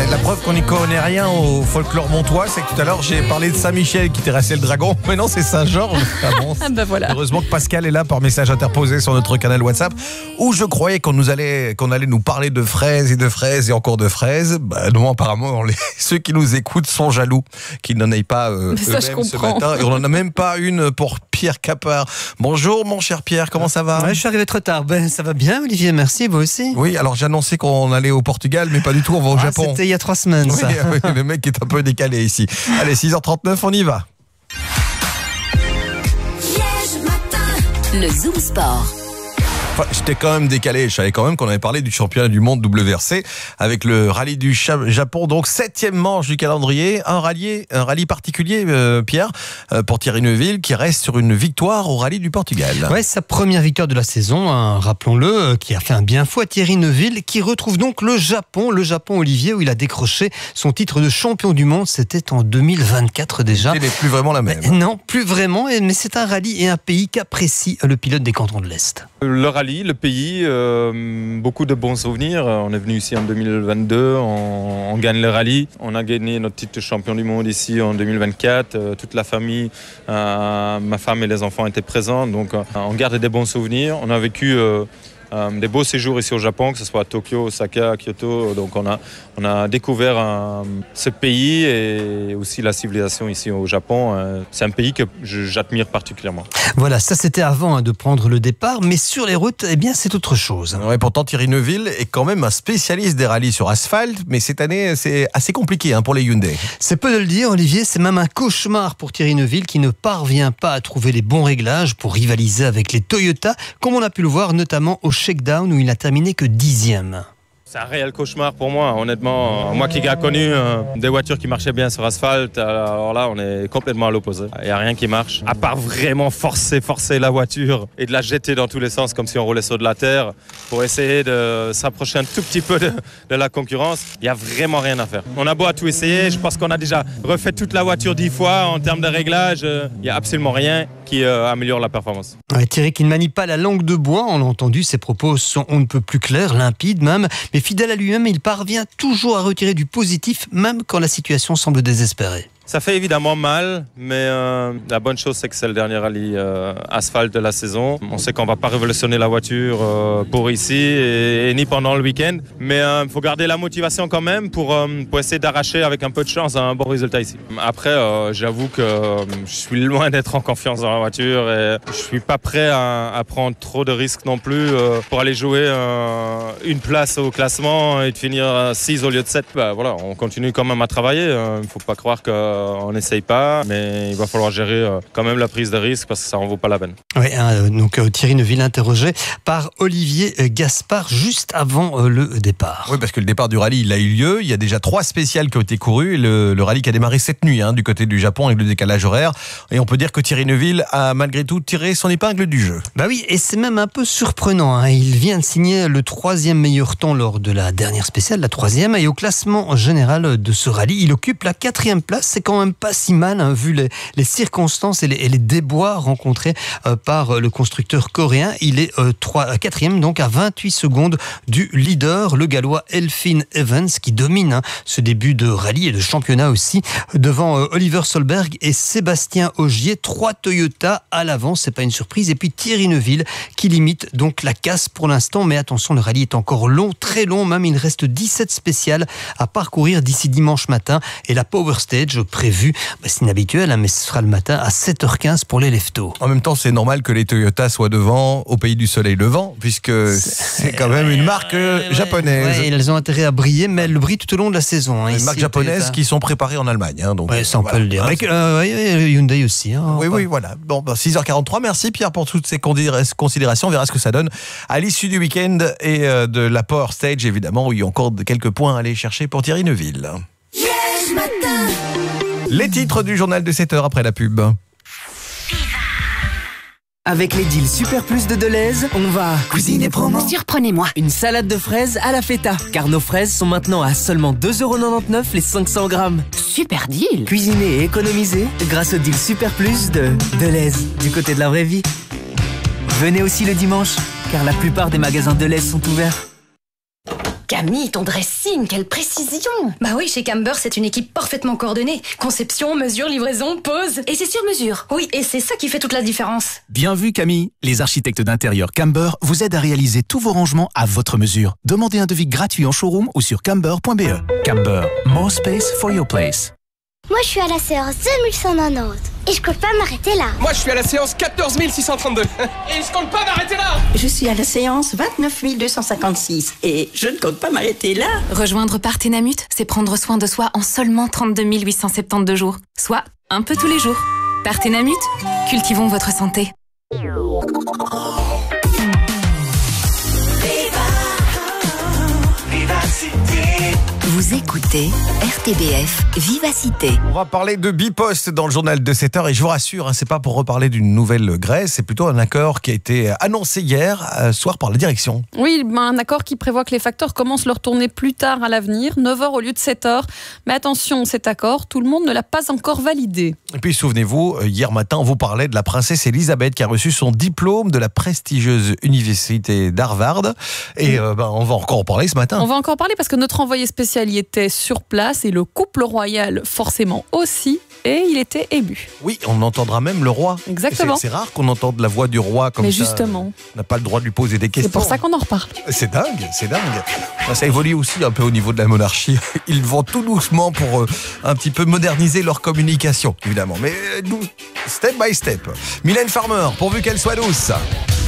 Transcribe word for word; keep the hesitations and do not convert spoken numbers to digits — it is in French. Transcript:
Ouais, la preuve qu'on n'y connaît rien au folklore montois, c'est que tout à l'heure j'ai parlé de Saint-Michel qui terrassait le dragon. Mais non, c'est Saint-Georges. Ah bon, Ah bah voilà. Heureusement que Pascal est là par message interposé sur notre canal WhatsApp, où je croyais qu'on nous allait, qu'on allait nous parler de fraises et de fraises et encore de fraises. Bah non, apparemment, les, ceux qui nous écoutent sont jaloux qu'ils n'en aient pas euh, ça, je eux-mêmes ce comprends. matin. Et on n'en a même pas une pour Pierre Capard. Bonjour mon cher Pierre, comment ça va? Ouais, je suis arrivé trop tard. Ben, ça va bien, Olivier, merci, vous aussi. Oui, alors j'ai annoncé qu'on allait au Portugal, mais pas du tout, on va au Ah, Japon. C'était il y a trois semaines, Oui, ça. oui, le mec est un peu décalé ici. Allez, six heures trente-neuf, on y va. Le Zoom Sport. Enfin, j'étais quand même décalé. Je savais quand même qu'on avait parlé du championnat du monde W R C avec le rallye du Japon. Donc, septième manche du calendrier. Un rallye, un rallye particulier, euh, Pierre, euh, pour Thierry Neuville, qui reste sur une victoire au rallye du Portugal. Ouais, sa première victoire de la saison, hein, rappelons-le, euh, qui a fait un bien fou à Thierry Neuville, qui retrouve donc le Japon, le Japon, Olivier, où il a décroché son titre de champion du monde. C'était en deux mille vingt-quatre déjà. Il n'est plus vraiment la même. Mais non, plus vraiment, mais c'est un rallye et un pays qu'apprécie le pilote des cantons de l'Est. Le rallye, le pays, euh, beaucoup de bons souvenirs. On est venu ici en deux mille vingt-deux, on, on gagne le rallye. On a gagné notre titre de champion du monde ici en deux mille vingt-quatre. Euh, toute la famille, euh, ma femme et les enfants étaient présents. Donc euh, on garde des bons souvenirs. On a vécu euh, euh, des beaux séjours ici au Japon, que ce soit à Tokyo, Osaka, Kyoto. Donc on a, on a découvert euh, ce pays et aussi la civilisation ici au Japon. Euh, c'est un pays que je, j'admire particulièrement. Voilà, ça c'était avant hein, de prendre le départ, mais sur les routes, eh bien c'est autre chose. Ouais, pourtant, Thierry Neuville est quand même un spécialiste des rallyes sur asphalte, mais cette année, c'est assez compliqué hein, pour les Hyundai. C'est peu de le dire, Olivier, c'est même un cauchemar pour Thierry Neuville qui ne parvient pas à trouver les bons réglages pour rivaliser avec les Toyota, comme on a pu le voir notamment au shakedown où il n'a terminé que dixième. C'est un réel cauchemar pour moi, honnêtement. Moi qui ai connu euh, des voitures qui marchaient bien sur asphalte, alors là on est complètement à l'opposé. Il n'y a rien qui marche, à part vraiment forcer, forcer la voiture et de la jeter dans tous les sens comme si on roulait sur de la terre pour essayer de s'approcher un tout petit peu de, de la concurrence. Il n'y a vraiment rien à faire. On a beau à tout essayer, je pense qu'on a déjà refait toute la voiture dix fois en termes de réglage. Il n'y a absolument rien qui euh, améliore la performance. Ouais, Thierry qui ne manie pas la langue de bois, on l'a entendu, ses propos sont on ne peut plus clairs, limpides même, mais fidèle à lui-même, il parvient toujours à retirer du positif, même quand la situation semble désespérée. Ça fait évidemment mal, mais euh, la bonne chose, c'est que c'est le dernier rallye euh, asphalte de la saison. On sait qu'on ne va pas révolutionner la voiture euh, pour ici et, et ni pendant le week-end, mais il euh, faut garder la motivation quand même pour, euh, pour essayer d'arracher avec un peu de chance un bon résultat ici. Après, euh, j'avoue que euh, je suis loin d'être en confiance dans la voiture et je ne suis pas prêt à, à prendre trop de risques non plus euh, pour aller jouer euh, une place au classement et de finir six au lieu de sept. Bah, voilà, on continue quand même à travailler. Il euh, ne faut pas croire que on n'essaye pas, mais il va falloir gérer euh, quand même la prise de risque parce que ça en vaut pas la peine. Oui, hein, donc euh, Thierry Neuville interrogé par Olivier Gaspard juste avant euh, le départ. Oui, parce que le départ du rallye, il a eu lieu. Il y a déjà trois spéciales qui ont été courues. Et le, le rallye qui a démarré cette nuit hein, du côté du Japon avec le décalage horaire. Et on peut dire que Thierry Neuville a malgré tout tiré son épingle du jeu. Bah oui, et c'est même un peu surprenant. Hein. Il vient de signer le troisième meilleur temps lors de la dernière spéciale, la troisième. Et au classement général de ce rallye, il occupe la quatrième place. C'est quand même pas si mal, hein, vu les, les circonstances et les, et les déboires rencontrés euh, par le constructeur coréen. Il est euh, trois, quatrième, donc à vingt-huit secondes du leader, le gallois Elfyn Evans, qui domine hein, ce début de rallye et de championnat aussi, devant euh, Oliver Solberg et Sébastien Ogier. Trois Toyota à l'avant, c'est pas une surprise. Et puis Thierry Neuville qui limite donc la casse pour l'instant. Mais attention, le rallye est encore long, très long même. Il reste dix-sept spéciales à parcourir d'ici dimanche matin. Et la Power Stage prévue, bah, c'est inhabituel, hein, mais ce sera le matin à sept heures quinze pour les leftos. En même temps, c'est normal que les Toyota soient devant au pays du soleil levant, puisque c'est quand même une marque ouais, japonaise. Ouais, elles ont intérêt à briller, mais elles brillent tout au long de la saison. Hein, Une ici, marque japonaise Toyota. qui sont préparées en Allemagne. Hein, donc, Ouais, ça on voilà. peut le dire. Avec euh, ouais, Hyundai aussi. Hein, Oui, enfin. oui, voilà. Bon, bah, six heures quarante-trois. Merci Pierre pour toutes ces considérations. On verra ce que ça donne à l'issue du week-end et euh, de la Power Stage, évidemment, où il y a encore quelques points à aller chercher pour Thierry Neuville. Les titres du journal de sept heures après la pub. Avec les deals Super Plus de Deleuze, on va cuisiner promo. Surprenez-moi. Une salade de fraises à la feta, car nos fraises sont maintenant à seulement deux euros quatre-vingt-dix-neuf les cinq cents grammes. Super deal. Cuisiner et économiser grâce au deal Super Plus de Deleuze, du côté de la vraie vie. Venez aussi le dimanche, car la plupart des magasins Deleuze sont ouverts. Camille, ton dressing, quelle précision! Bah oui, chez Camber, c'est une équipe parfaitement coordonnée. Conception, mesure, livraison, pose. Et c'est sur mesure. Oui, et c'est ça qui fait toute la différence. Bien vu Camille, les architectes d'intérieur Camber vous aident à réaliser tous vos rangements à votre mesure. Demandez un devis gratuit en showroom ou sur camber point b e. Camber, more space for your place. Moi je suis à la séance deux mille cent quatre-vingt-dix et je compte pas m'arrêter là. Moi je suis à la séance quatorze mille six cent trente-deux et je compte pas m'arrêter là. Je suis à la séance vingt-neuf mille deux cent cinquante-six et je ne compte pas m'arrêter là. Rejoindre Partenamut, c'est prendre soin de soi en seulement trente-deux mille huit cent soixante-douze jours, soit un peu tous les jours. Partenamut, cultivons votre santé. Vous écoutez R T B F Vivacité. On va parler de Bipost dans le journal de sept heures et je vous rassure, hein, c'est pas pour reparler d'une nouvelle grève, c'est plutôt un accord qui a été annoncé hier euh, soir par la direction. Oui, ben, un accord qui prévoit que les facteurs commencent leur tournée plus tard à l'avenir, neuf heures au lieu de sept heures. Mais attention, cet accord, tout le monde ne l'a pas encore validé. Et puis souvenez-vous, hier matin, on vous parlait de la princesse Elisabeth qui a reçu son diplôme de la prestigieuse université d'Harvard. Et euh, ben, on va encore en parler ce matin. On va encore parler parce que notre envoyé spécial y était sur place et le couple royal forcément aussi, et il était ému. Oui, on entendra même le roi. Exactement. C'est, c'est rare qu'on entende la voix du roi comme Mais ça. Mais justement. On n'a pas le droit de lui poser des questions. C'est pour ça qu'on en reparle. C'est dingue, c'est dingue. Ça évolue aussi un peu au niveau de la monarchie. Ils vont tout doucement pour euh, un petit peu moderniser leur communication, évidemment. Mais euh, step by step. Mylène Farmer, pourvu qu'elle soit douce.